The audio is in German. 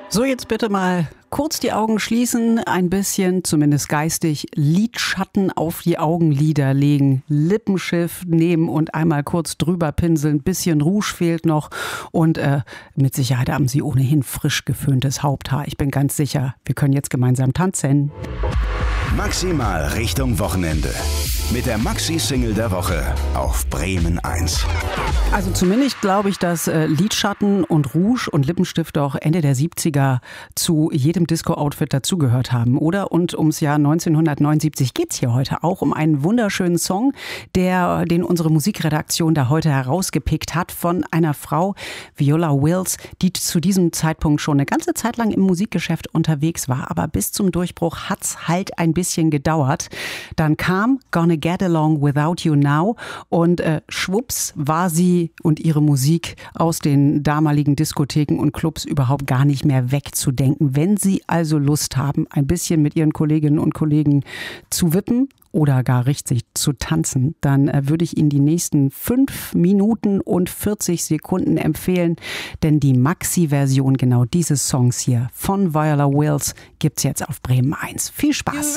So, jetzt bitte mal kurz die Augen schließen, ein bisschen, zumindest geistig, Lidschatten auf die Augenlider legen, Lippenstift nehmen und einmal kurz drüber pinseln, bisschen Rouge fehlt noch und mit Sicherheit haben Sie ohnehin frisch geföhntes Haupthaar. Ich bin ganz sicher, wir können jetzt gemeinsam tanzen. Maximal Richtung Wochenende. Mit der Maxi-Single der Woche auf Bremen 1. Also zumindest glaube ich, dass Lidschatten und Rouge und Lippenstift auch Ende der 70er zu jedem Disco-Outfit dazugehört haben, oder? Und ums Jahr 1979 geht's hier heute auch um einen wunderschönen Song, den unsere Musikredaktion da heute herausgepickt hat von einer Frau, Viola Wills, die zu diesem Zeitpunkt schon eine ganze Zeit lang im Musikgeschäft unterwegs war. Aber bis zum Durchbruch hat's halt ein bisschen gedauert. Dann kam Gonna Get Along Without You Now und schwupps war sie und ihre Musik aus den damaligen Diskotheken und Clubs überhaupt gar nicht mehr wegzudenken. Wenn Sie also Lust haben, ein bisschen mit Ihren Kolleginnen und Kollegen zu wippen oder gar richtig zu tanzen, dann würde ich Ihnen die nächsten 5 Minuten und 40 Sekunden empfehlen, denn die Maxi-Version genau dieses Songs hier von Viola Wills gibt's jetzt auf Bremen 1. Viel Spaß!